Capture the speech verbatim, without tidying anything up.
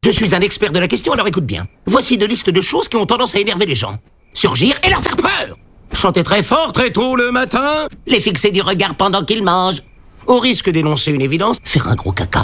Je suis un expert de la question, alors écoute bien. Voici deux listes de choses qui ont tendance à énerver les gens. Surgir et leur faire peur. Chanter très fort, très tôt le matin. Les fixer du regard pendant qu'ils mangent. Au risque d'énoncer une évidence, faire un gros caca.